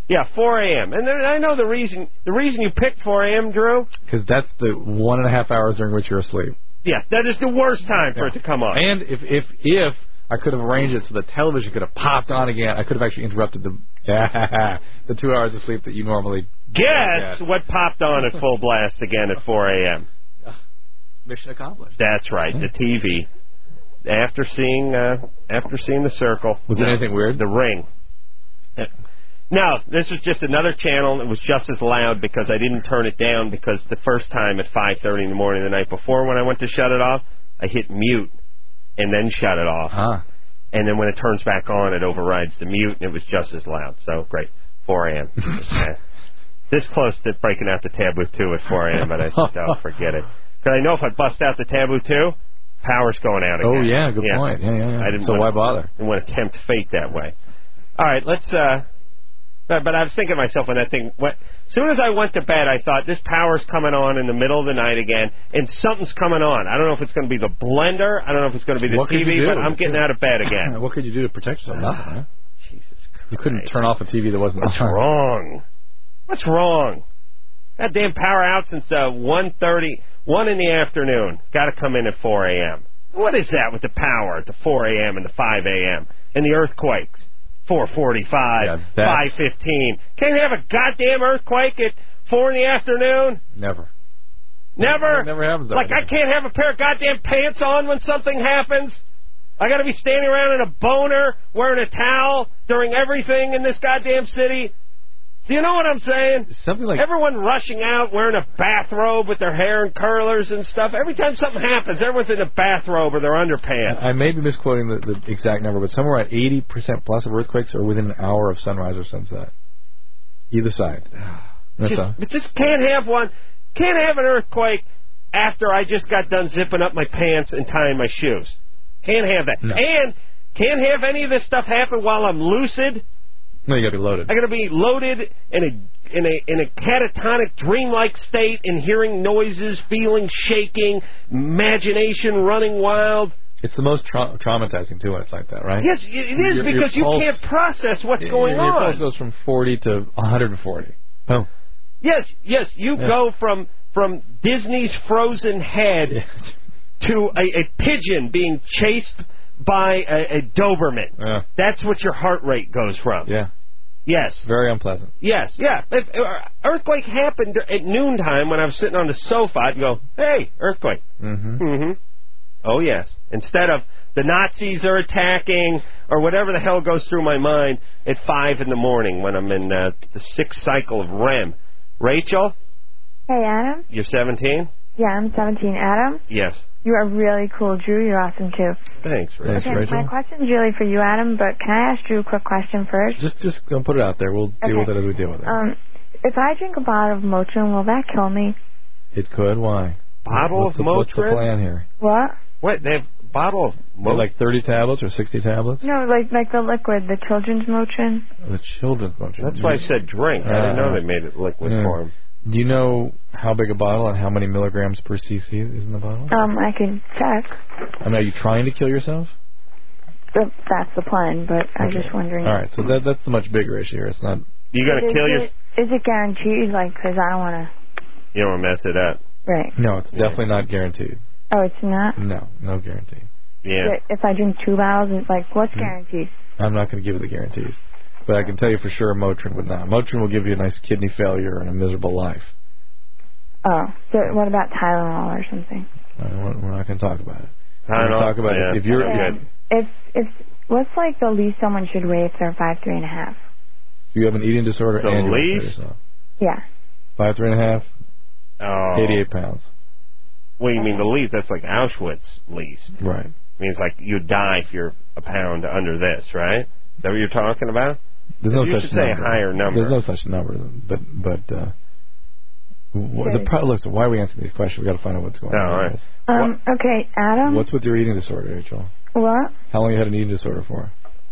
Yeah, 4 a.m. And then I know the reason you picked 4 a.m., Drew. Because that's the 1.5 hours during which you're asleep. Yeah, that is the worst time for it to come on. And if I could have arranged it so the television could have popped on again, I could have actually interrupted the 2 hours of sleep that you normally Guess what popped on at full blast again at 4 a.m.? Mission accomplished. That's right, the TV. After seeing the Circle. Was it anything weird? The Ring. No, this was just another channel. It was just as loud because I didn't turn it down because the first time at 5:30 in the morning the night before when I went to shut it off, I hit mute and then shut it off. And then when it turns back on, it overrides the mute, and it was just as loud. So, great. 4 a.m. This close to breaking out the Taboo 2 at 4 a.m., but I said, don't forget it. Because I know if I bust out the Taboo 2, power's going out again. Oh, yeah, good point. Yeah. So why bother? I didn't want to tempt fate that way. All right, let's... But I was thinking to myself when that thing went... As soon as I went to bed, I thought, this power's coming on in the middle of the night again, and something's coming on. I don't know if it's going to be the blender. I don't know if it's going to be the TV, but I'm getting out of bed again. What could you do to protect yourself? Nothing, huh? Jesus Christ. You couldn't turn off a TV that wasn't What's wrong? What's wrong? That damn power out since 1:30, 1 in the afternoon. Got to come in at 4 a.m. What is that with the power at the 4 a.m. and the 5 a.m. and the earthquakes? 4:45, 5:15. Can't have a goddamn earthquake at 4 in the afternoon? Never. Never? It never happens. Like I can't have a pair of goddamn pants on when something happens? I got to be standing around in a boner wearing a towel during everything in this goddamn city? Do you know what I'm saying? Something like everyone rushing out wearing a bathrobe with their hair in curlers and stuff. Every time something happens, everyone's in a bathrobe or their underpants. I may be misquoting the exact number, but somewhere at 80% plus of earthquakes are within an hour of sunrise or sunset. Either side. Just can't have one. Can't have an earthquake after I just got done zipping up my pants and tying my shoes. Can't have that. No. And can't have any of this stuff happen while I'm lucid. No, you got to be loaded. I got to be loaded in a catatonic, dreamlike state, and hearing noises, feeling shaking, imagination running wild. It's the most traumatizing too when it's like that, right? Yes, it is because you can't process what's going on. Your pulse goes from 40 to 140. Oh. Yes. You go from Disney's Frozen head to a pigeon being chased by a Doberman. Yeah. That's what your heart rate goes from. Yeah. Yes. Very unpleasant. Yes. Yeah. If earthquake happened at noontime when I was sitting on the sofa, I'd go, hey, earthquake. Mm-hmm. Oh, yes. Instead of the Nazis are attacking or whatever the hell goes through my mind at 5 in the morning when I'm in the 6th cycle of REM. Rachel? Hey, Adam? You're 17? Yeah, I'm 17. Adam? Yes. You are really cool, Drew. You're awesome, too. Thanks, Rachel. Okay, Rachel. my question's really for you, Adam, but can I ask Drew a quick question first? Just go put it out there. We'll deal with it as we deal with it. If I drink a bottle of Motrin, will that kill me? It could. Why? Bottle of Motrin? What's the plan here? What? What? They have a bottle of Motrin? Like 30 tablets or 60 tablets? No, like the liquid, the children's Motrin. The children's Motrin. That's why I said drink. I didn't know they made it liquid form. Do you know how big a bottle and how many milligrams per cc is in the bottle? I can check. I mean, are you trying to kill yourself? That's the plan, but I'm just wondering. All right, so that's the much bigger issue here. It's not... You got to kill yourself? Is it guaranteed? Like, because I don't want to... You don't want to mess it up. Right. No, it's definitely not guaranteed. Oh, it's not? No guarantee. Yeah. If I drink 2 bottles, it's like, what's guaranteed? I'm not going to give you the guarantees. But I can tell you for sure Motrin would not. Motrin will give you a nice kidney failure and a miserable life. Oh, so what about Tylenol or something? We're not going to talk about it. Tylenol? We're going to talk about it. If you're... If what's like the least someone should weigh if they're 5'3.5"? You have an eating disorder and you least? yourself. Yeah. 5'3.5". Oh. 88 pounds. What do you mean the least? That's like Auschwitz least. Right. I mean, it's like you'd die if you're a pound under this, right? Is that what you're talking about? There's no you such should say number. a higher number. There's no such number, listen, why are we answering these questions? We've got to find out what's going on. All right. Okay, Adam. What's with your eating disorder, Rachel? What? How long you had an eating disorder for?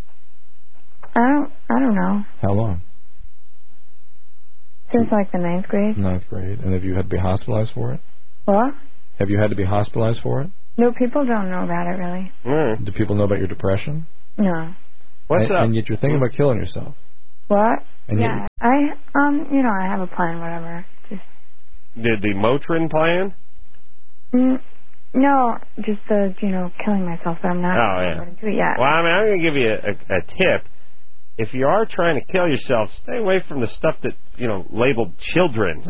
I don't know. How long? Since like the 9th grade. 9th grade. And have you had to be hospitalized for it? What? Have you had to be hospitalized for it? No, people don't know about it really. Do people know about your depression? No. What's up? And yet you're thinking about killing yourself. What? And yeah, I have a plan, whatever. Just The Motrin plan? no, just the killing myself, but I'm not going to do it yet. Well, I mean, I'm going to give you a tip. If you are trying to kill yourself, stay away from the stuff that labeled children's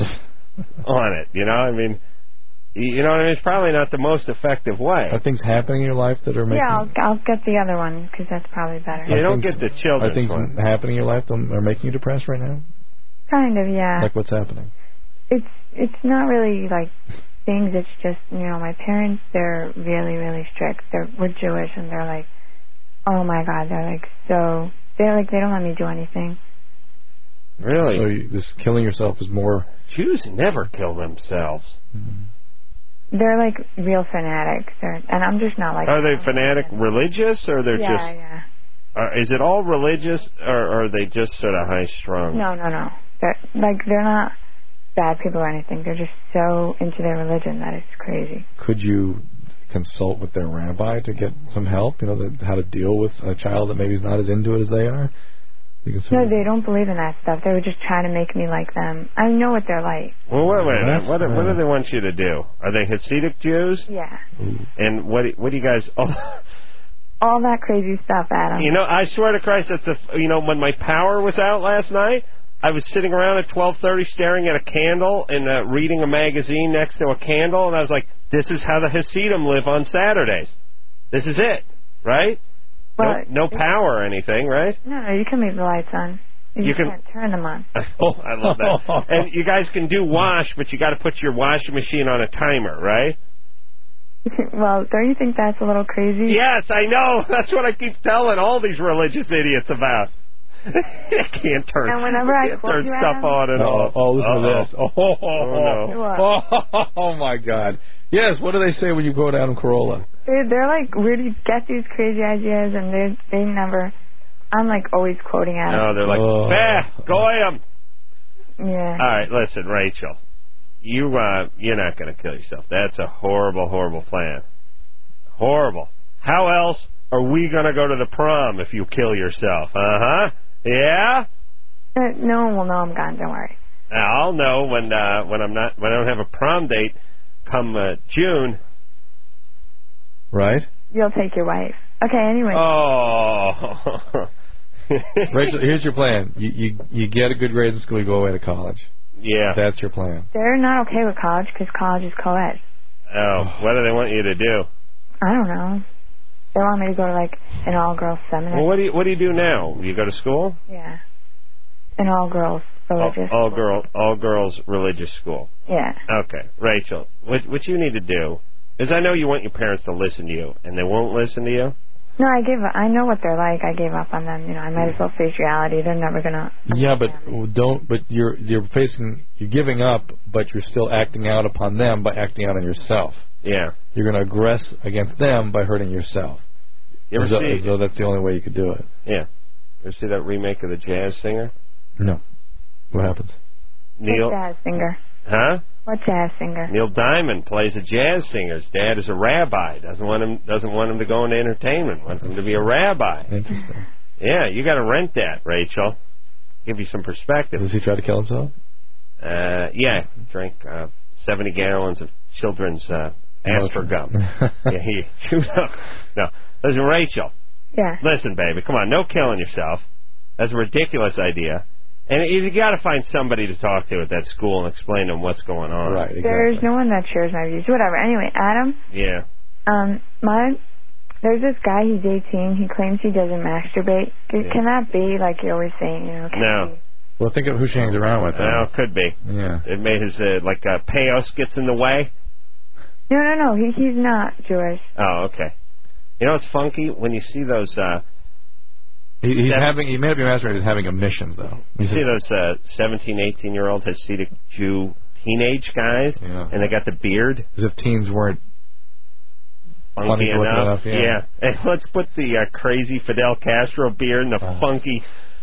on it. I mean. You know what I mean? It's probably not the most effective way. Are things happening in your life that are making... Yeah, I'll get the other one, because that's probably better. Yeah, don't get the children's Are things one. happening in your life that are making you depressed right now? Kind of, yeah. Like what's happening? It's not really, like, things. It's just, my parents, they're really, really strict. We're Jewish, and they're like, oh, my God, they're like so... they don't let me do anything. Really? So this killing yourself is more... Jews never kill themselves. Mm-hmm. They're like real fanatics, and I'm just not like. Are they fanatic religious, or they're just? Yeah. Is it all religious, or are they just sort of high strung? No. They're not bad people or anything. They're just so into their religion that it's crazy. Could you consult with their rabbi to get some help? How to deal with a child that maybe is not as into it as they are. No, they don't believe in that stuff. They were just trying to make me like them. I know what they're like. Well, wait. What do they want you to do? Are they Hasidic Jews? Yeah. And what do you guys? All that crazy stuff, Adam. I swear to Christ, that's when my power was out last night, I was sitting around at 12:30 staring at a candle and reading a magazine next to a candle, and I was like, "This is how the Hasidim live on Saturdays. This is it, right?" No power or anything, right? No, you can leave the lights on. You can't turn them on. Oh, I love that. And you guys can do wash, but you got to put your washing machine on a timer, right? Well, don't you think that's a little crazy? Yes, I know. That's what I keep telling all these religious idiots about. I can't turn. And whenever I turn stuff on and off. Oh, listen to this. No. Oh, my God. Yes, what do they say when you go down in Corolla? They're like, where do you get these crazy ideas? And they never... I'm like always quoting at them. No, they're like, goyim. Yeah. All right, listen, Rachel. You're not going to kill yourself. That's a horrible, horrible plan. Horrible. How else are we going to go to the prom if you kill yourself? Uh-huh. Yeah? No one will know I'm gone. Don't worry. I'll know when I don't have a prom date come June. Right? You'll take your wife. Okay, anyway. Oh. Rachel, here's your plan. You get a good grade in school, you go away to college. Yeah. That's your plan. They're not okay with college because college is co-ed. Oh, what do they want you to do? I don't know. They want me to go to like an all-girls seminar. Well, what do you do now? You go to school? Yeah. An all-girls religious all girls religious school. Yeah. Okay. Rachel, what you need to do is I know you want your parents to listen to you, and they won't listen to you. No, I know what they're like. I gave up on them. I might as well face reality. They're never gonna. Yeah, but you're giving up, but you're still acting out upon them by acting out on yourself. Yeah. You're going to aggress against them by hurting yourself. You ever see? As though that's the only way you could do it. Yeah. You ever see that remake of The Jazz Singer? No. What happens? Neil. What jazz singer? Huh? What jazz singer? Neil Diamond plays a jazz singer. His dad is a rabbi. Doesn't want him to go into entertainment. Wants him to be a rabbi. Interesting. Yeah, you got to rent that, Rachel. Give you some perspective. Does he try to kill himself? Yeah. Drank 70 gallons of children's Aspergum. Yeah, no. Listen, Rachel. Yeah. Listen, baby. Come on. No killing yourself. That's a ridiculous idea. And you got to find somebody to talk to at that school and explain to them what's going on. Right, exactly. There's no one that shares my views. Whatever. Anyway, Adam. Yeah. There's this guy, he's 18. He claims he doesn't masturbate. Can that be, like you're always saying, No. Well, think of who she hangs around with. Well, could be. Yeah. It made his, Payos gets in the way. No. He's not Jewish. Oh, okay. You know what's funky? When you see those... He may not be masturbating, he's having emissions, though. You see those 17, 18-year-old Hasidic Jew teenage guys, and they got the beard? As if teens weren't funky enough. Yeah. And let's put the crazy Fidel Castro beard and the funky...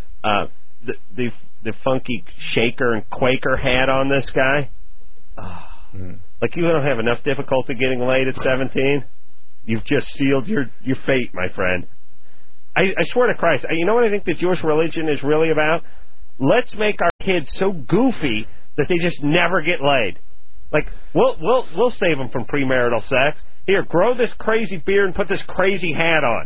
the funky shaker and Quaker hat on this guy. Like you don't have enough difficulty getting laid at 17? You've just sealed your fate, my friend. I swear to Christ, you know what I think the Jewish religion is really about? let's make our kids so goofy that they just never get laid. Like, we'll save them from premarital sex. Here, grow this crazy beard and put this crazy hat on.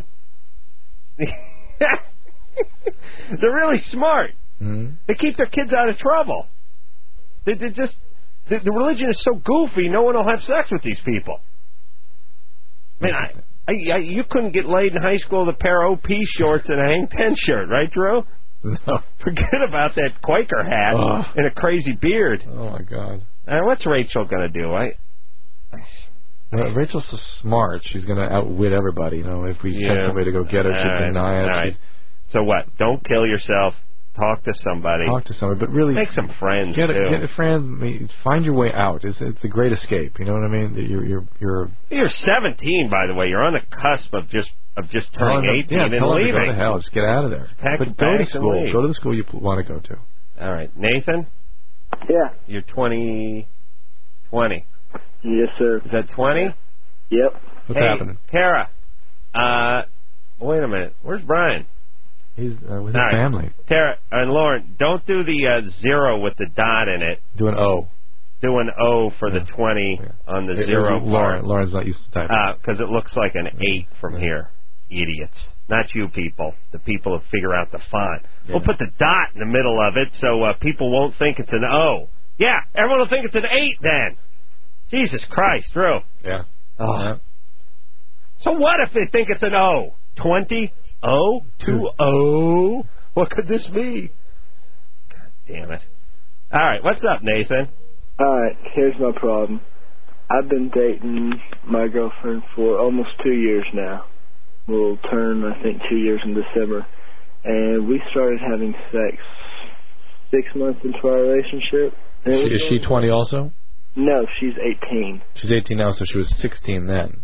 They're really smart. Mm-hmm. They keep their kids out of trouble. They just the religion is so goofy, no one will have sex with these people. I mean, you couldn't get laid in high school with a pair of OP shorts and a hang ten shirt, right, Drew? No. Forget about that Quaker hat and a crazy beard. Oh my God. What's Rachel gonna do? Well, Rachel's so smart. She's gonna outwit everybody. If we send somebody to go get her, she'd deny it. Right. So what? Don't kill yourself. Talk to somebody. But really make some friends. Get a friend. Find your way out. It's the great escape. You know what I mean? You're 17, by the way. You're on the cusp of just turning 18 and leaving. Go to hell. Just get out of there. But go to school. Go to the school you want to go to. All right, Nathan. Yeah. You're 20. Yes, sir. Is that 20? Yep. What's happening? Tara. Wait a minute. Where's Brian? He's with his family. Tara and Lauren, don't do the 0 with the dot in it. Do an O. Do an O for the 20 on the 0 part. Lauren's not used to typing. Because it looks like an 8 from here. Idiots. Not you people. The people who figure out the font. Yeah. We'll put the dot in the middle of it so people won't think it's an O. Yeah, everyone will think it's an 8 then. Jesus Christ, Drew. Yeah. Oh. Yeah. So what if they think it's an O? 20? O? 2-O? What could this be? God damn it. All right, what's up, Nathan? All right, here's my problem. I've been dating my girlfriend for almost 2 years now. We'll turn, I think, 2 years in December. And we started having sex 6 months into our relationship. Is she 20 also? No, she's 18. She's 18 now, so she was 16 then.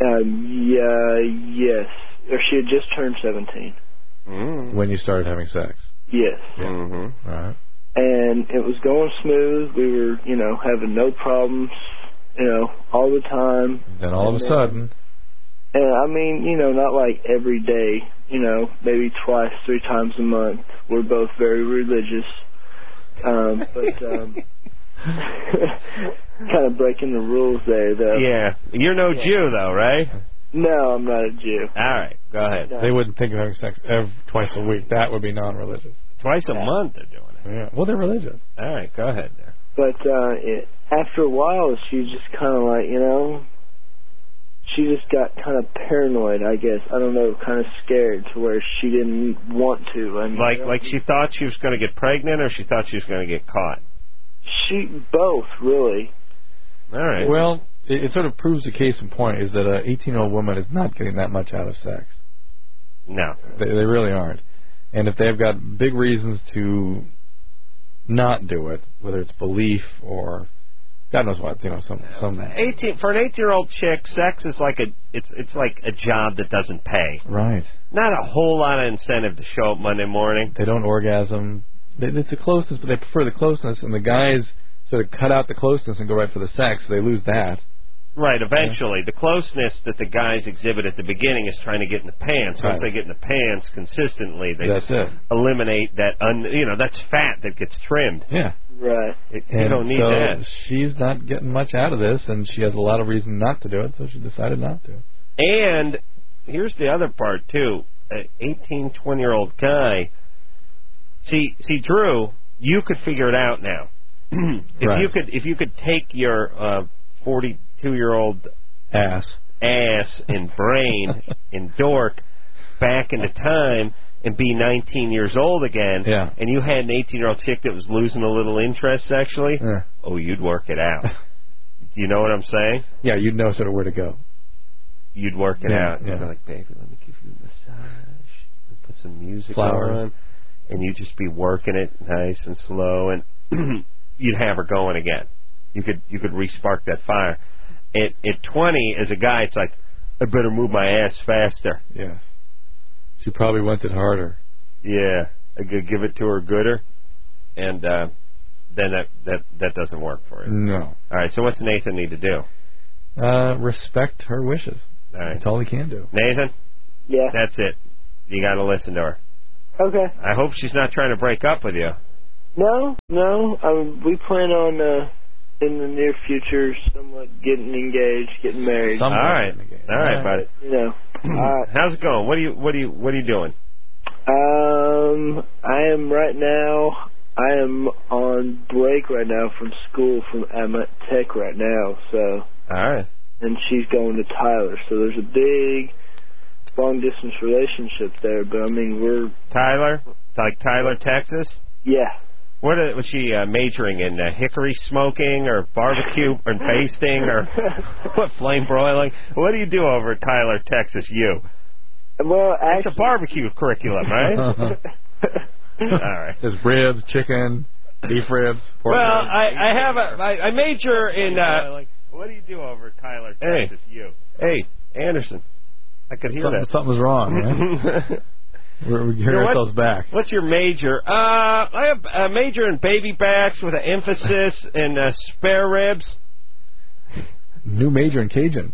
Yes. Or she had just turned 17. Mm. When you started having sex? Yes. Yeah. Mm-hmm. All right. And it was going smooth. We were, having no problems, all the time. Then all of a sudden. And I mean, not like every day, maybe 2-3 times a month. We're both very religious. But kind of breaking the rules there, though. Yeah. You're no Jew, though, right? No, I'm not a Jew. All right. Go ahead. They wouldn't think of having sex twice a week. That would be non-religious. Twice a month they're doing it. Yeah. Well, they're religious. All right. Go ahead there. But after a while, she just kind of like, she just got kind of paranoid, I guess. I don't know, kind of scared to where she didn't want to. I mean, like she thought she was going to get pregnant, or she thought she was going to get caught? Both, really. All right. Well, it sort of proves the case in point is that an 18-year-old woman is not getting that much out of sex. No. They really aren't. And if they've got big reasons to not do it, whether it's belief or God knows what, some 18 for an 18-year-old chick, sex is like it's like a job that doesn't pay. Right. Not a whole lot of incentive to show up Monday morning. They don't orgasm. It's the closeness, but they prefer the closeness, and the guys sort of cut out the closeness and go right for the sex, so they lose that. Right, eventually. The closeness that the guys exhibit at the beginning is trying to get in the pants. Once they get in the pants consistently, they eliminate that, that's fat that gets trimmed. Yeah. Right. You don't need that. She's not getting much out of this, and she has a lot of reason not to do it, so she decided not to. And here's the other part, too. An 18, 20-year-old guy. See, Drew, you could figure it out now. If you could take your 42-year-old ass and brain and dork back into time and be 19 years old again, and you had an 18-year-old chick that was losing a little interest sexually, you'd work it out. Do you know what I'm saying? Yeah, you'd know sort of where to go. You'd work it out. Yeah. You'd be like, baby, let me give you a massage. And put some music on. And you'd just be working it nice and slow, and you'd have her going again. You could re-spark that fire. At 20, as a guy, it's like, I better move my ass faster. Yes. She probably wants it harder. Yeah. I could give it to her gooder, and then that doesn't work for her. No. All right, so what's Nathan need to do? Respect her wishes. All right. That's all he can do. Nathan? Yeah. That's it. You got to listen to her. Okay. I hope she's not trying to break up with you. No. We plan on in the near future, somewhat getting engaged, getting married. All right, buddy. You know. How's it going? What are you doing? I am right now. I am on break right now from school. I'm at Tech right now. So. All right. And she's going to Tyler. So there's a big long distance relationship there. But I mean, we're Tyler, like Tyler, Texas. Yeah. What was she majoring in? Hickory smoking or barbecue or basting or what, flame broiling? What do you do over at Tyler, Texas? Well, actually, it's a barbecue curriculum, right? All right. There's ribs, chicken, beef ribs. Pork well, ribs. I major in. What do you do over at Tyler, Texas? Hey, Anderson. I could hear that. Something's wrong, right? We're hearing ourselves back. What's your major? I have a major in baby backs with an emphasis in spare ribs. New major in Cajun.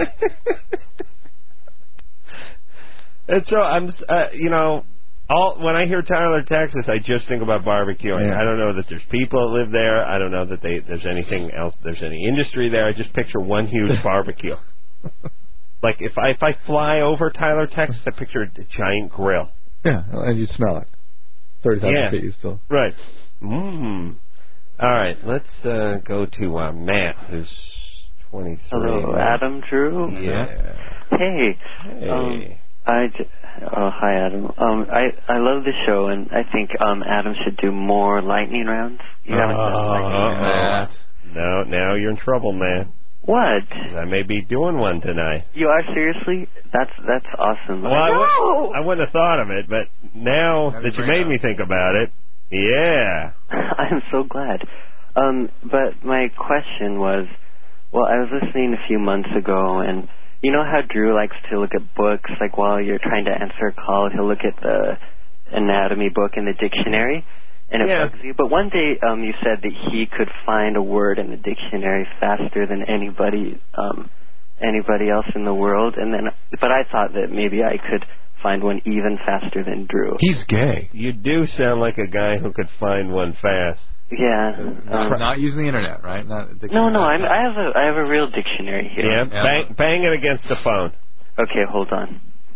And so I'm, when I hear Tyler, Texas, I just think about barbecuing. Yeah. I don't know that there's people that live there. I don't know that there's anything else. There's any industry there. I just picture one huge barbecue. Like if I fly over Tyler, Texas, I picture a giant grill. Yeah, and you smell it. 30,000 feet still. Right. All right, let's go to Matt, who's 23. Hello, Adam, Drew. Yeah. Hey. Hi, Adam. I love the show, and I think Adam should do more lightning rounds. You haven't done lightning rounds. No, now you're in trouble, man. What? I may be doing one tonight. You are, seriously? That's awesome. Well, I wouldn't have thought of it, but now that you made me think about it, yeah. I'm so glad. But my question was, well, I was listening a few months ago, and you know how Drew likes to look at books, like while you're trying to answer a call, he'll look at the anatomy book in the dictionary, and it bugs you. But one day you said that he could find a word in the dictionary faster than anybody else in the world, but I thought that maybe I could find one even faster than Drew. He's gay. You do sound like a guy who could find one fast. Yeah. Not using the internet, right? No. I have a real dictionary here. Yeah. Bang it against the phone. Okay, hold on.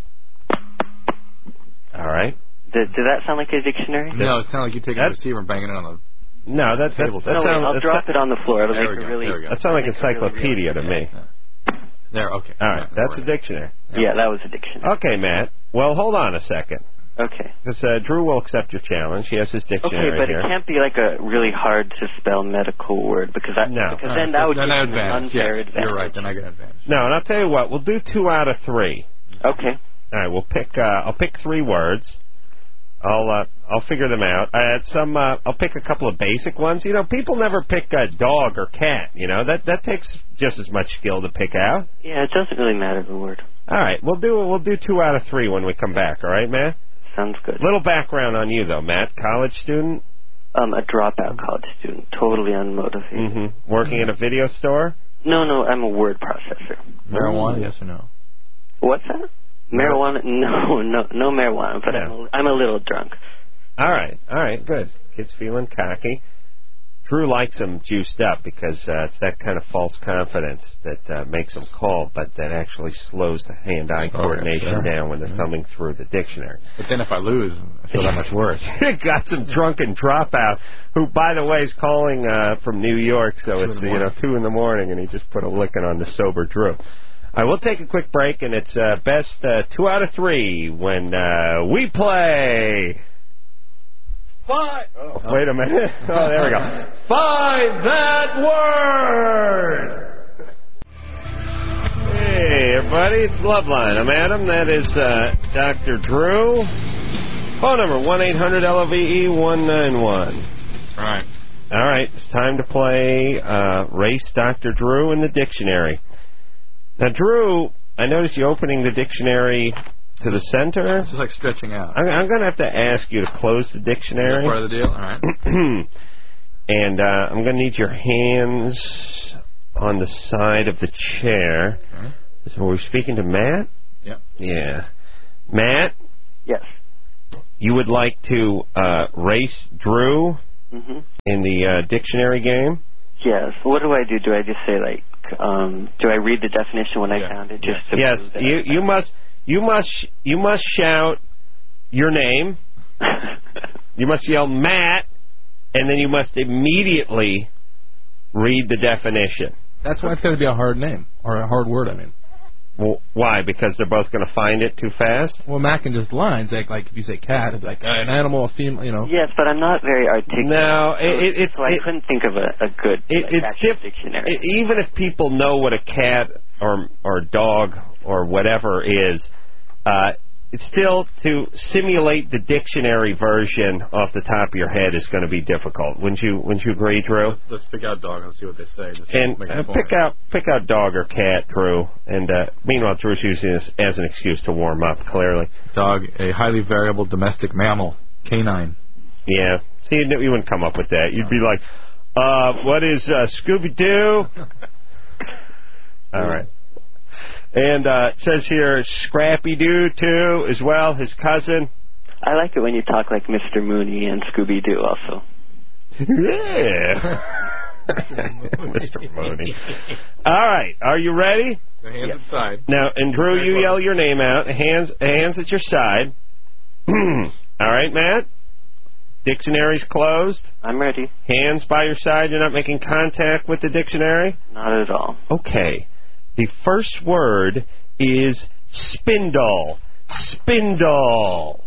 All right. Did that sound like a dictionary? No, it sounded like you taking a receiver and banging it on the. No, that table. I'll drop it on the floor. It'll make it really. That sounds like encyclopedia to me. There, okay. All right, that's a dictionary. Yeah, that was a dictionary. Okay, Matt. Well, hold on a second. Okay. Because Drew will accept your challenge. He has his dictionary Okay, but here. It can't be like a really hard to spell medical word because then that would give an unfair advantage. You're right. Then I get an advantage. No, and I'll tell you what. We'll do 2 out of 3. Okay. All right. We'll pick. I'll pick 3 words. I'll figure them out. I'll pick a couple of basic ones. You know, people never pick a dog or cat. You know, that takes just as much skill to pick out. Yeah, it doesn't really matter the word. All right, we'll do 2 out of 3 when we come back. All right, Matt? Sounds good. Little background on you though, Matt. College student? A dropout college student, totally unmotivated. Mm-hmm. Working at a video store? No, I'm a word processor. Marijuana? Yes or no? What's that? Marijuana? No marijuana, but I'm a little drunk. All right, good. Kid's feeling cocky. Drew likes him juiced up because it's that kind of false confidence that makes him call, but that actually slows the hand-eye coordination down when they're thumbing through the dictionary. But then if I lose, I feel that much worse. Got some drunken dropout who, by the way, is calling from New York, so it's 2 in the morning, and he just put a licking on the sober Drew. All right, we'll take a quick break, and it's best 2 out of 3 when we play. Wait a minute. Oh, there we go. Find that word. Hey, everybody, it's Loveline. I'm Adam. That is Dr. Drew. Phone number 1-800-LOVE-191. Right. All right, it's time to play Race Dr. Drew in the dictionary. Now, Drew, I noticed you opening the dictionary to the center. It's just like stretching out. I'm going to have to ask you to close the dictionary. Is that part of the deal? All right. And I'm going to need your hands on the side of the chair. Okay. So we're speaking to Matt? Yep. Yeah. Matt? Yes. You would like to race Drew in the dictionary game? Yes. What do I do? Do I just say, like, do I read the definition when I found it? Just to yes. prove that You must shout your name. You must yell Matt, and then you must immediately read the definition. That's why it's going to be a hard name, or a hard word, I mean. Well, why? Because they're both going to find it too fast? Well, Matt can just lines, like if you say cat, it's like an animal, a female, you know. Yes, but I'm not very articulate. No, so I couldn't think of a good dictionary. Even if people know what a cat or dog or whatever is, it's still to simulate the dictionary version off the top of your head is going to be difficult. Wouldn't you agree, Drew? Let's pick out dog and see what they say. And pick out dog or cat, Drew. And meanwhile, Drew's using this as an excuse to warm up. Clearly, dog, a highly variable domestic mammal, canine. Yeah. See, you wouldn't come up with that. You'd be like, what is Scooby-Doo? All right. And it says here, Scrappy-Doo, too, as well, his cousin. I like it when you talk like Mr. Mooney and Scooby-Doo also. Yeah. Mr. Mooney. All right. Are you ready? The hands at the side. Now, and Drew, you yell your name out. Hands at your side. All right, Matt? Dictionary's closed. I'm ready. Hands by your side. You're not making contact with the dictionary? Not at all. Okay. The first word is spindle. Spindle.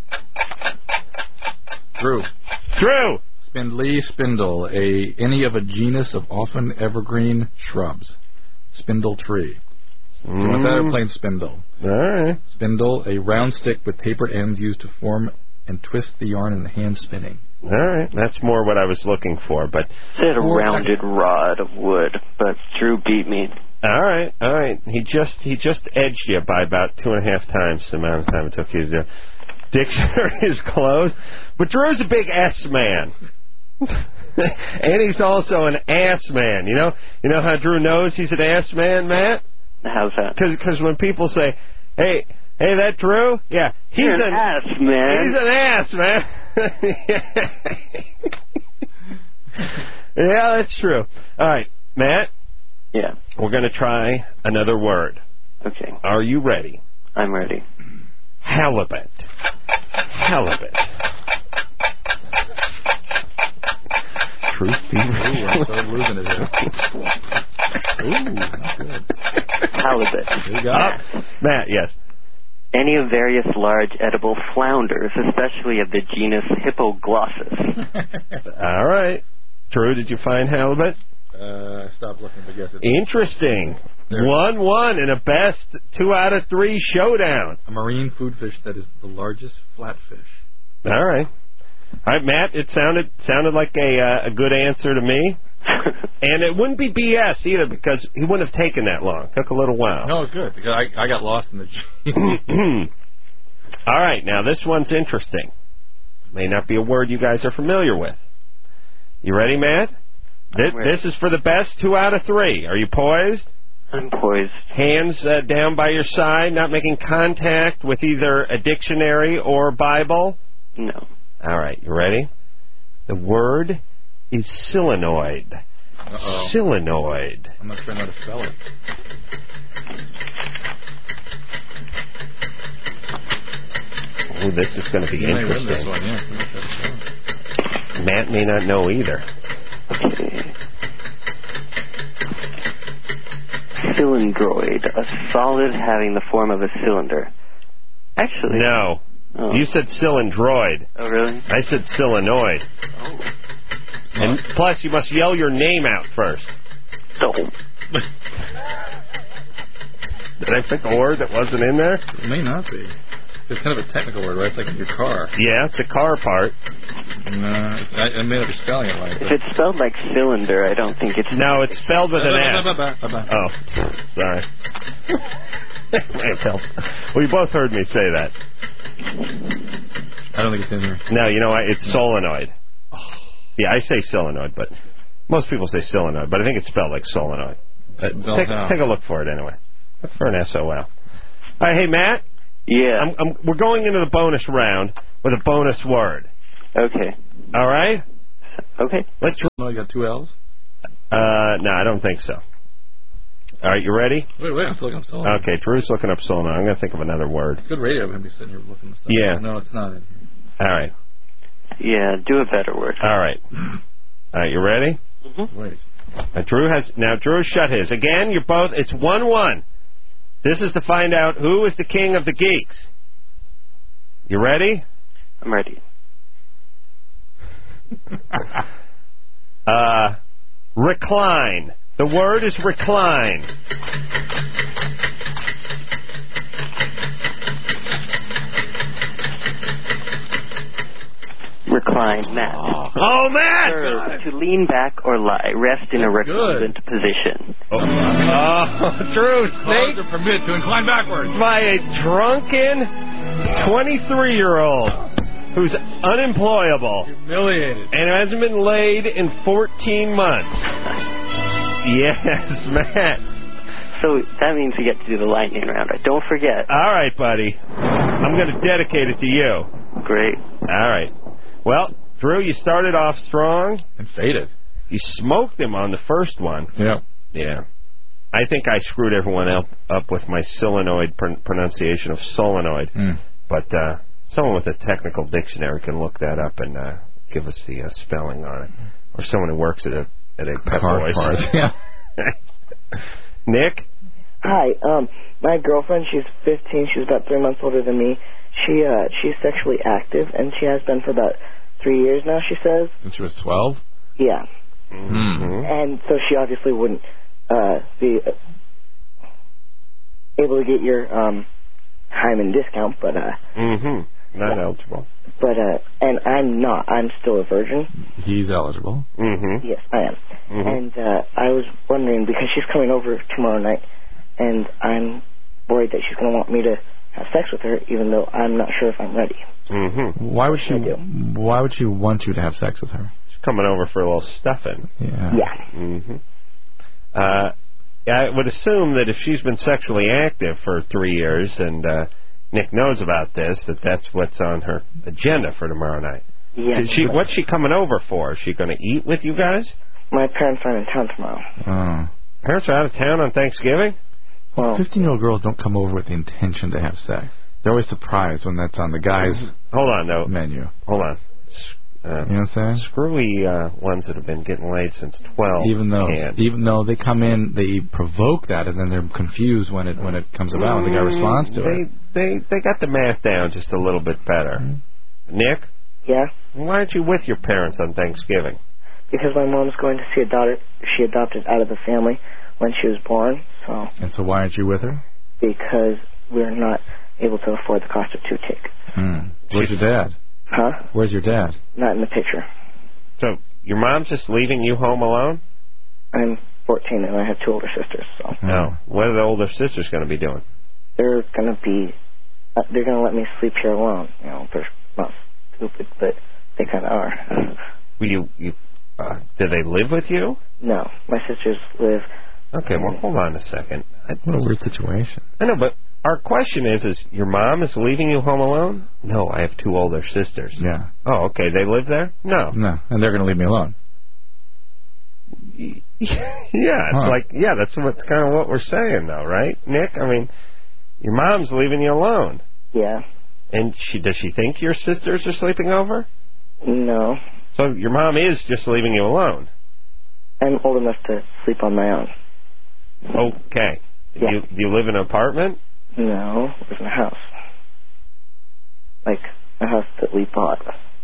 Drew. Spindly, spindle. Any of a genus of often evergreen shrubs. Spindle tree. Do you want that or plain spindle? All right. Spindle, a round stick with tapered ends used to form and twist the yarn in the hand spinning. All right. That's more what I was looking for. But said a rounded rod of wood, but Drew beat me. All right. He just edged you by about 2.5 times the amount of time it took you to do. Dictionary is closed, but Drew's a big S man, and he's also an ass man. You know how Drew knows he's an ass man, Matt? How's that? Because when people say, "Hey, that Drew?" Yeah, he's an ass man. He's an ass man. Yeah, that's true. All right, Matt. Yeah. We're going to try another word. Okay. Are you ready? I'm ready. Halibut. Truth be I started losing it here. Ooh, that's good. Halibut. There you go. Matt, yes. Any of various large edible flounders, especially of the genus Hippoglossus. All right. Drew, did you find halibut? I stopped looking, but yes. Interesting. 1-1 in a best 2 out of 3 showdown. A marine food fish that is the largest flatfish. All right, Matt. It sounded like a good answer to me, and it wouldn't be BS either because he wouldn't have taken that long. It took a little while. No, it's good because I got lost in the. All right, now this one's interesting. May not be a word you guys are familiar with. You ready, Matt? This is for the best 2 out of 3. Are you poised? I'm poised. Hands down by your side, not making contact with either a dictionary or Bible? No. All right, you ready? The word is solenoid. Uh-oh. Solenoid. I'm not sure how to spell it. Oh, this is going to be interesting. May win this one, yeah. Matt may not know either. Cylindroid, a solid having the form of a cylinder. Actually, no. Oh. You said cylindroid. Oh, really? I said solenoid. Oh. And plus, you must yell your name out first. Oh. Did I pick a word that wasn't in there? It may not be. It's kind of a technical word, right? It's like in your car. Yeah, it's the car part. No, I may not be spelling it right. If it's spelled like cylinder, I don't think it's... No, it's spelled with an S. Oh, sorry. Well, you both heard me say that. I don't think it's in there. No, you know what? It's solenoid. Yeah, I say solenoid, but most people say solenoid, but I think it's spelled like solenoid. Take a look for it anyway. Look for an SOL. All right, hey, Matt? Yeah. We're going into the bonus round with a bonus word. Okay. All right? Okay. Let's. No, you got 2 L's? No, I don't think so. All right, you ready? Wait, I'm still looking up solenoid. Okay, Drew's looking up solenoid. I'm going to think of another word. Good radio of him be sitting here looking at stuff. Yeah. No, it's not in here. All right. Yeah, do a better word. All right. All right, you ready? Mm-hmm. Wait. Drew shut his. Again, you're both, it's 1-1. This is to find out who is the king of the geeks. You ready? I'm ready. Recline. The word is recline. Recline, Matt. Oh, Matt! Verb, to lean back or lie. Rest in a recumbent position. Drew, Snake to permit to incline backwards. By a drunken 23-year-old who's unemployable. Humiliated. And hasn't been laid in 14 months. Yes, Matt. So that means you get to do the lightning round. Don't forget. All right, buddy. I'm going to dedicate it to you. Great. All right. Well, Drew, you started off strong. And faded. You smoked him on the first one. Yeah. Yeah. I think I screwed everyone up with my solenoid pronunciation of solenoid. But someone with a technical dictionary can look that up and give us the spelling on it. Or someone who works at a Pep Boys. Yeah. Nick? Hi. My girlfriend, she's 15. She's about 3 months older than me. She's sexually active, and she has been for about 3 years now, she says. Since she was 12? Yeah. Mm-hmm. And so she obviously wouldn't be able to get your Hyman discount, but... Not eligible. But, and I'm not. I'm still a virgin. He's eligible. Yes, I am. And I was wondering, because she's coming over tomorrow night, and I'm worried that she's going to want me to have sex with her, even though I'm not sure if I'm ready. Why would she want you to have sex with her? She's coming over for a little stuffing. Yeah. I would assume that if she's been sexually active for 3 years and Nick knows about this, that's what's on her agenda for tomorrow night. Yeah. What's she coming over for? Is she going to eat with you guys? My parents aren't in town tomorrow. Oh. Parents are out of town on Thanksgiving? Well, 15-year-old girls don't come over with the intention to have sex. They're always surprised when that's on the guy's menu. Hold on. You know what I'm saying? Screwy ones that have been getting laid since 12. Even though they come in, they provoke that, and then they're confused when it comes about, and the guy responds to it. They got the math down just a little bit better. Nick? Yeah? Why aren't you with your parents on Thanksgiving? Because my mom's going to see a daughter she adopted out of the family when she was born. And so why aren't you with her? Because we're not able to afford the cost of 2 tickets. Where's your dad? Huh? Where's your dad? Not in the picture. So your mom's just leaving you home alone? I'm 14 and I have 2 older sisters. So. No. What are the older sisters going to be doing? They're going to let me sleep here alone. You know, they're not stupid, but they kind of are. Do they live with you? No. My sisters live... Okay, well, hold on a second. What a weird situation. I know, but our question is your mom is leaving you home alone? No, I have 2 older sisters. Yeah. Oh, okay. They live there? No. No, and they're going to leave me alone. That's kind of what we're saying, though, right, Nick? I mean, your mom's leaving you alone. Yeah. And does she think your sisters are sleeping over? No. So your mom is just leaving you alone? I'm old enough to sleep on my own. Okay. Yeah. Do you live in an apartment? No, I live in a house. Like a house that we bought.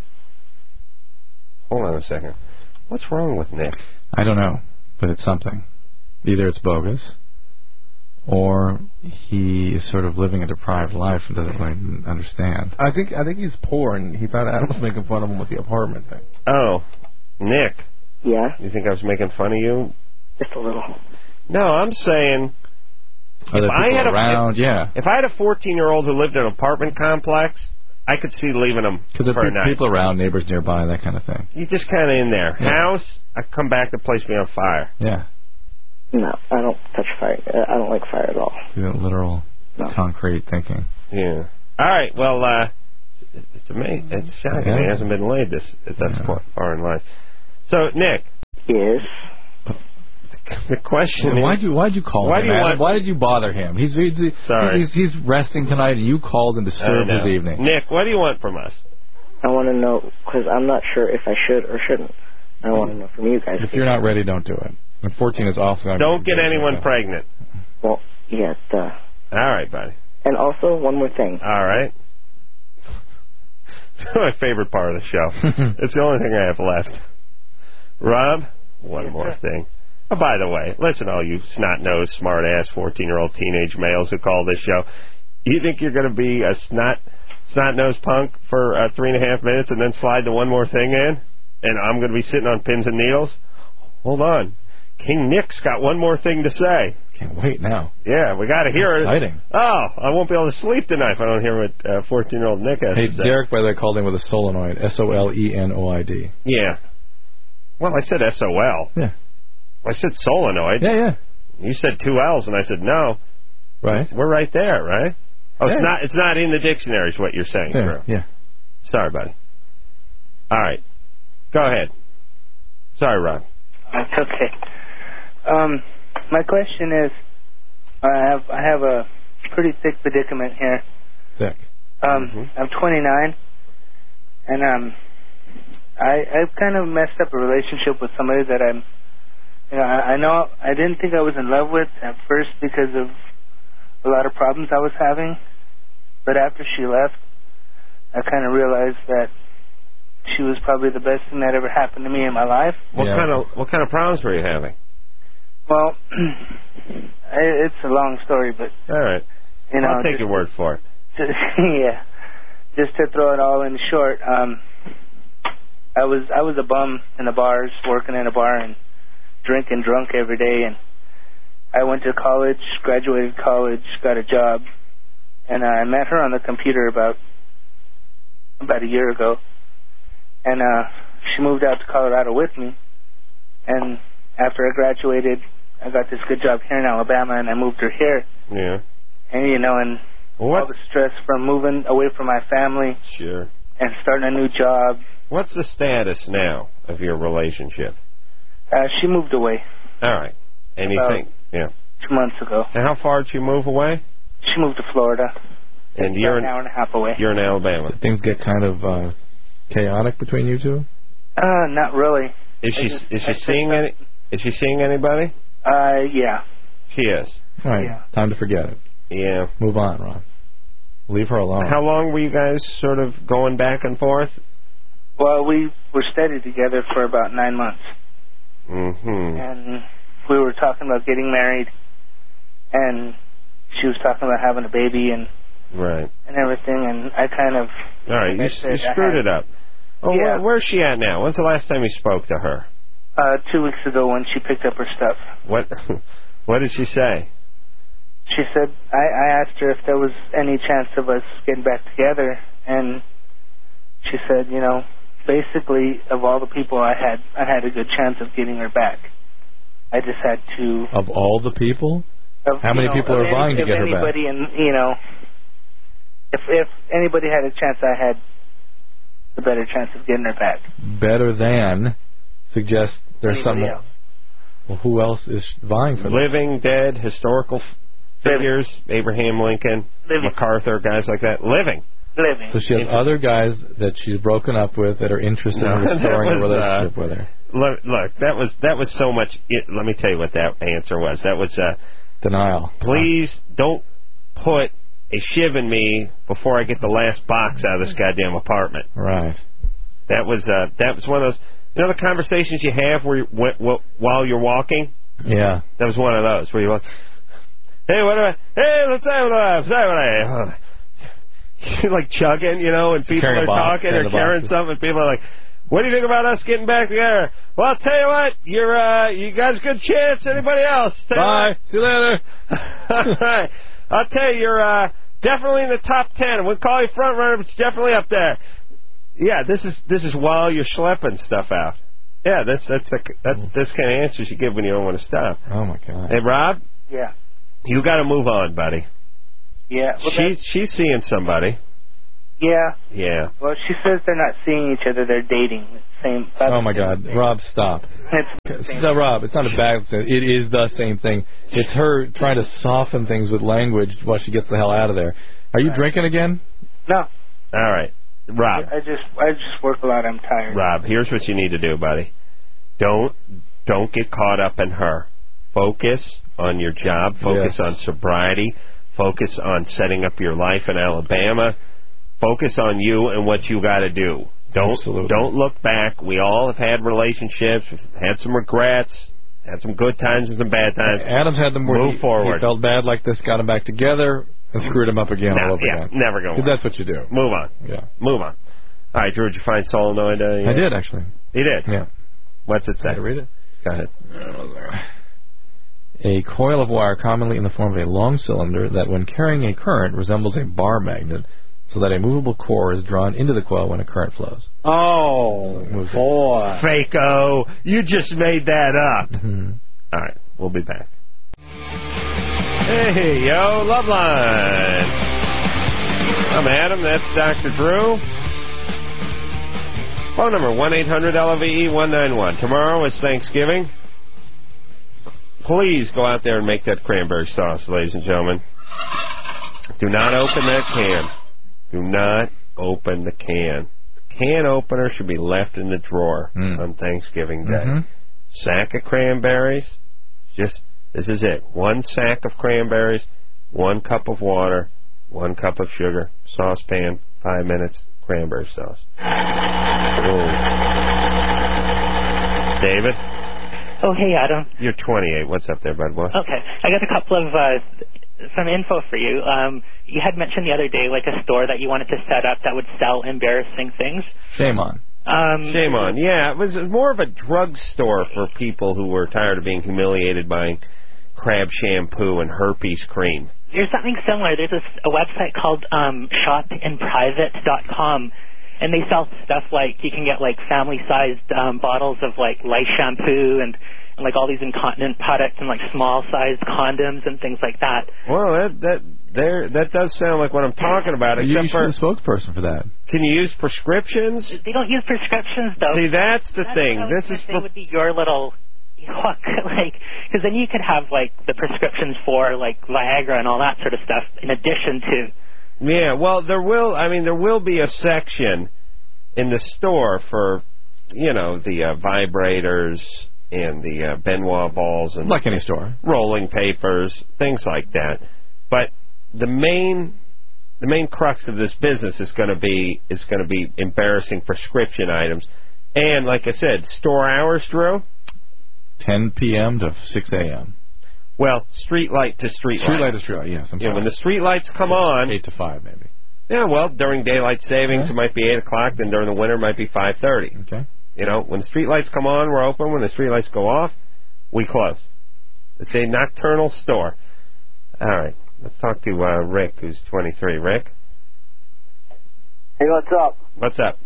Hold on a second. What's wrong with Nick? I don't know, but it's something. Either it's bogus, or he is sort of living a deprived life and doesn't really understand. I think he's poor, and he thought Adam was making fun of him with the apartment thing. Oh, Nick. Yeah? You think I was making fun of you? Just a little. No, I'm saying... If I had a 14-year-old who lived in an apartment complex, I could see leaving him for a night. People around, neighbors nearby, that kind of thing. You just kind of in there. Yeah. House, I come back, the place be on fire. Yeah. No, I don't touch fire. I don't like fire at all. Literal, concrete thinking. Yeah. All right. Well, it's amazing. It's shocking. He hasn't been laid this far in life. So, Nick. Yes. The question Well, is... why'd you call him, Adam? Why did you bother him? Sorry. He's resting tonight, and you called and disturbed his evening. Nick, what do you want from us? I want to know, because I'm not sure if I should or shouldn't. I want to know from you guys. If you're not ready, don't do it. And 14 is awful. Don't get anyone pregnant. Well, yeah, duh. All right, buddy. And also, one more thing. All right. My favorite part of the show. It's the only thing I have left. Rob, one more thing. Oh, by the way, listen, all you snot-nosed, smart-ass, 14-year-old teenage males who call this show, you think you're going to be a snot-nosed punk for 3.5 minutes and then slide the one more thing in? And I'm going to be sitting on pins and needles? Hold on. King Nick's got one more thing to say. Can't wait now. Yeah, we got to hear it. Exciting. Oh, I won't be able to sleep tonight if I don't hear what 14-year-old Nick has to say. Derek, by the way, called in with a solenoid. SOLENOID. Yeah. Well, I said SOL. Yeah. I said solenoid. Yeah. You said 2 L's, and I said no. Right. We're right there, right? Oh, yeah. It's not in the dictionary is what you're saying, Drew. Yeah. Sorry, buddy. All right. Go ahead. Sorry, Rob. That's okay. My question is, I have a pretty thick predicament here. Thick. I'm 29, and I've kind of messed up a relationship with somebody that I know I didn't think I was in love with at first because of a lot of problems I was having, but after she left, I kind of realized that she was probably the best thing that ever happened to me in my life. What kind of problems were you having? Well, it's a long story, but all right, I'll take your word for it. Just to throw it all in short, I was a bum in the bars, working in a bar and drinking drunk every day, and I went to college, graduated college, got a job, and I met her on the computer about a year ago, and she moved out to Colorado with me, and after I graduated, I got this good job here in Alabama, and I moved her here. Yeah. And, and all the stress from moving away from my family. Sure. And starting a new job. What's the status now of your relationship? She moved away. All right. Anything? Yeah. 2 months ago. And how far did she move away? She moved to Florida. And you're an hour and a half away. You're in Alabama. Did things get kind of chaotic between you two? Not really. Is she seeing anybody? Yeah. She is. All right. Yeah. Time to forget it. Yeah. Move on, Ron. Leave her alone. How long were you guys sort of going back and forth? Well, we were steady together for about 9 months. Mm-hmm. And we were talking about getting married, and she was talking about having a baby and everything, and I kind of... All right, you screwed it up. Oh, yeah. Where's she at now? When's the last time you spoke to her? 2 weeks ago when she picked up her stuff. What did she say? She said, I asked her if there was any chance of us getting back together, and she said, basically, of all the people I had a good chance of getting her back. I just had to... Of all the people? How many people are vying to get her back? If anybody had a chance, I had the better chance of getting her back. Better than suggests there's anybody someone... else. Well, who else is vying for Living, dead, historical figures, Abraham Lincoln, MacArthur, guys like that. Living. So she has other guys that she's broken up with that are interested in restoring a relationship with her. Look, that was so much... let me tell you what that answer was. That was... denial. Please don't put a shiv in me before I get the last box out of this goddamn apartment. Right. That was one of those... the conversations you have while you're walking? Yeah. That was one of those where you walk... Hey, let's say you're like chugging, and people are talking or carrying something, and people are like, what do you think about us getting back together? Well, I'll tell you what, you guys good chance. Anybody else? Bye. See you later. I'll tell you, you're definitely in the top 10. We'll call you front runner, but it's definitely up there. Yeah, this is while you're schlepping stuff out. Yeah, that's this kind of answers you give when you don't want to stop. Oh my God. Hey, Rob. Yeah. You got to move on, buddy. Yeah. Well, she's seeing somebody. Yeah. Yeah. Well, she says they're not seeing each other; they're dating. Same. Oh my God, Rob, stop. Rob, it's not a bad thing. It is the same thing. It's her trying to soften things with language while she gets the hell out of there. Are you drinking again? No. All right, Rob. I just work a lot. I'm tired. Rob, here's what you need to do, buddy. Don't get caught up in her. Focus on your job. Focus on sobriety. Focus on setting up your life in Alabama. Focus on you and what you got to do. Don't look back. We all have had relationships. We've had some regrets. Had some good times and some bad times. Adam's had them where Move forward. He felt bad like this, got him back together, and screwed him up again all over again. Never going to work. That's what you do. Move on. Yeah. Move on. All right, Drew, did you find solenoid? I did, actually. You did? Yeah. What's it say? Can I read it? Go ahead. A coil of wire commonly in the form of a long cylinder that, when carrying a current, resembles a bar magnet, so that a movable core is drawn into the coil when a current flows. Oh, boy. Fako. You just made that up. Mm-hmm. All right, we'll be back. Hey, yo, Loveline. I'm Adam. That's Dr. Drew. Phone number 1-800-LOVE-191. Tomorrow is Thanksgiving. Please go out there and make that cranberry sauce, ladies and gentlemen. Do not open that can. Do not open the can. The can opener should be left in the drawer on Thanksgiving Day. Mm-hmm. Sack of cranberries. This is it. 1 sack of cranberries, 1 cup of water, 1 cup of sugar, saucepan, 5 minutes, cranberry sauce. Boom. David? Oh, hey, Adam. You're 28. What's up there, bud boy? Okay. I got a couple of, some info for you. You had mentioned the other day, like, a store that you wanted to set up that would sell embarrassing things. Shame on. Shame on. Yeah, it was more of a drugstore for people who were tired of being humiliated by crab shampoo and herpes cream. There's something similar. There's a website called shopinprivate.com, and they sell stuff like you can get like family-sized bottles of like lice shampoo and like all these incontinent products and like small-sized condoms and things like that. Well, that does sound like what I'm talking about. You Except should be a spokesperson for that. Can you use prescriptions? They don't use prescriptions though. See, that's the thing. This is would be your little hook, like, because then you could have like the prescriptions for like Viagra and all that sort of stuff in addition to. Yeah, well, there will be a section in the store for, the vibrators and the Benoit balls and like any store, rolling papers, things like that. But the main crux of this business is going to be embarrassing prescription items, and like I said, store hours, Drew. 10 p.m. to 6 a.m. Well, street light to street light. Street light to street light, yes. I'm sorry. When the street lights come on... 8 to 5, maybe. Yeah, well, during daylight savings, it might be 8 o'clock, then during the winter, it might be 5:30. Okay. When the street lights come on, we're open. When the street lights go off, we close. It's a nocturnal store. All right. Let's talk to Rick, who's 23. Rick? Hey, what's up? What's up?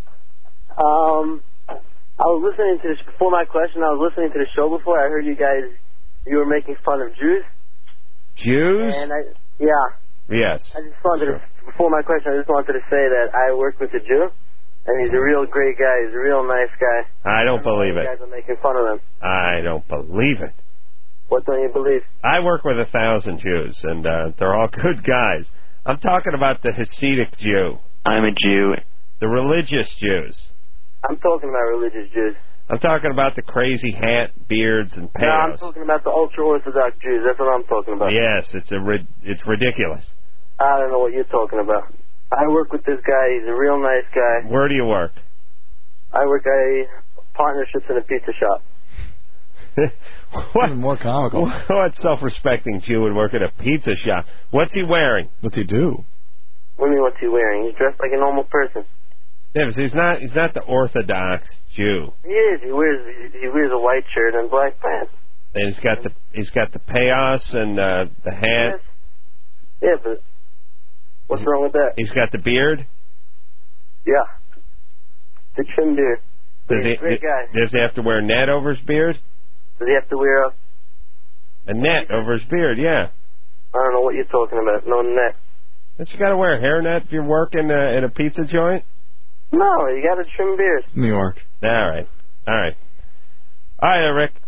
I was listening to this before my question. I was listening to the show before. I heard you were making fun of Jews. Jews? And Yes. I just wanted to, before my question, I just wanted to say that I work with a Jew, and he's a real great guy. He's a real nice guy. I don't believe it. You guys are making fun of him. I don't believe it. What don't you believe? I work with 1,000 Jews, and they're all good guys. I'm talking about the Hasidic Jew. I'm a Jew. The religious Jews. I'm talking about religious Jews. I'm talking about the crazy hat, beards, and No, pants. I'm talking about the ultra-Orthodox Jews. That's what I'm talking about. Yes, it's ridiculous. I don't know what you're talking about. I work with this guy. He's a real nice guy. Where do you work? I work at partnerships in a pizza shop. What? Even more comical. What self-respecting Jew would work at a pizza shop? What's he wearing? What's he do? What do you mean, what's he wearing? He's dressed like a normal person. Yeah, but he's not the Orthodox Jew. He is. He wears a white shirt and black pants. And he's got the payos and the hat. Yes. Yeah, but what's wrong with that? He's got the beard. Yeah, the trim beard. Does He's a great guy. Does he have to wear a net over his beard? Does he have to wear a net over his beard? Yeah. I don't know what you're talking about. No net. Don't you got to wear a hairnet if you're working in a pizza joint? No, you got to trim beards. New York. All right. All right, Rick.